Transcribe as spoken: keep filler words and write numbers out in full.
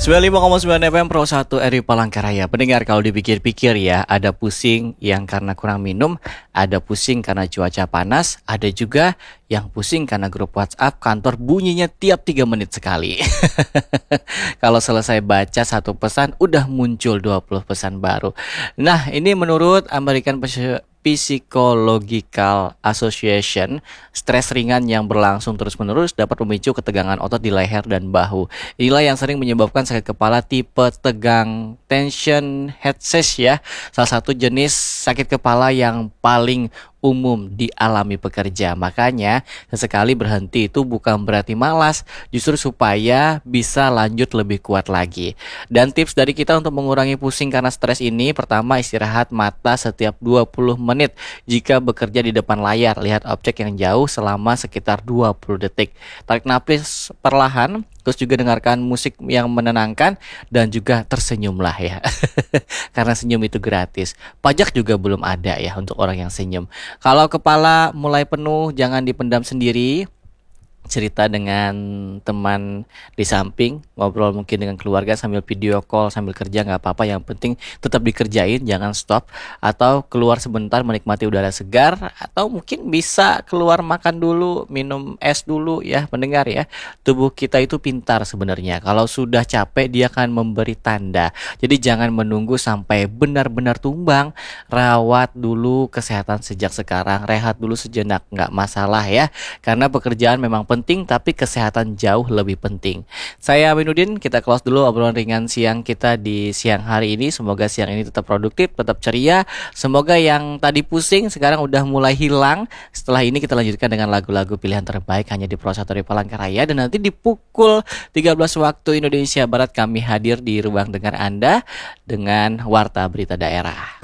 sembilan puluh lima koma sembilan F M Pro satu R I Palangkaraya. Pendengar, kalau dipikir-pikir ya, ada pusing yang karena kurang minum, ada pusing karena cuaca panas, ada juga yang pusing karena grup WhatsApp kantor bunyinya tiap tiga menit sekali. Kalau selesai baca satu pesan, udah muncul dua puluh pesan baru. Nah, ini menurut American Psychological Association, stres ringan yang berlangsung terus-menerus dapat memicu ketegangan otot di leher dan bahu. Inilah yang sering menyebabkan sakit kepala tipe tegang, tension headache ya. Salah satu jenis sakit kepala yang paling umum dialami pekerja. Makanya sesekali berhenti itu bukan berarti malas, justru supaya bisa lanjut lebih kuat lagi. Dan tips dari kita untuk mengurangi pusing karena stres ini, pertama, istirahat mata setiap dua puluh menit. Jika bekerja di depan layar, lihat objek yang jauh selama sekitar dua puluh detik. Tarik nafas perlahan, terus juga dengarkan musik yang menenangkan, dan juga tersenyumlah ya. Karena senyum itu gratis. Pajak juga belum ada ya untuk orang yang senyum. Kalau kepala mulai penuh, jangan dipendam sendiri. Cerita dengan teman di samping, ngobrol mungkin dengan keluarga sambil video call, sambil kerja, nggak apa-apa. Yang penting tetap dikerjain, jangan stop. Atau keluar sebentar menikmati udara segar, atau mungkin bisa keluar makan dulu, minum es dulu ya, mendengar ya. Tubuh kita itu pintar sebenarnya. Kalau sudah capek, dia akan memberi tanda. Jadi jangan menunggu sampai benar-benar tumbang. Rawat dulu kesehatan sejak sekarang, rehat dulu sejenak, nggak masalah ya. Karena pekerjaan memang penting, tapi kesehatan jauh lebih penting. Saya Aminuddin, kita close dulu obrolan ringan siang kita di siang hari ini. Semoga siang ini tetap produktif, tetap ceria. Semoga yang tadi pusing sekarang udah mulai hilang. Setelah ini kita lanjutkan dengan lagu-lagu pilihan terbaik hanya di Pro satu R I Palangkaraya. Dan nanti di pukul tiga belas waktu Indonesia Barat kami hadir di ruang dengar Anda dengan Warta Berita Daerah.